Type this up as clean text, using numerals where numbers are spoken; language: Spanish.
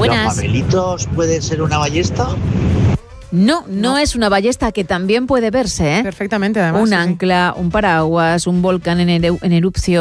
Buenas. ¿Los papelitos pueden ser una ballesta? No es una ballesta, que también puede verse, ¿eh? Perfectamente, además. Un sí, sí. ancla, un paraguas, un volcán en erupción.